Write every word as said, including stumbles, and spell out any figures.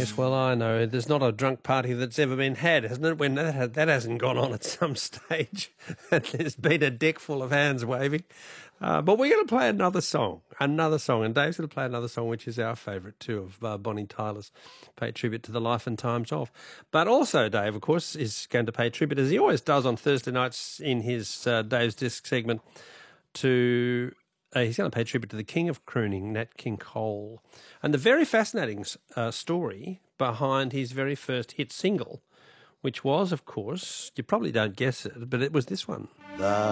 Yes, well, I know. There's not a drunk party that's ever been had, hasn't it? When that, that hasn't gone on at some stage. And there's been a deck full of hands waving. Uh, but we're going to play another song, another song. And Dave's going to play another song, which is our favourite too, of uh, Bonnie Tyler's, pay tribute to the life and times of. But also, Dave, of course, is going to pay tribute, as he always does on Thursday nights in his uh, Dave's Disc segment, to... Uh, he's going to pay tribute to the king of crooning, Nat King Cole. And the very fascinating uh, story behind his very first hit single, which was, of course, you probably don't guess it, but it was this one. The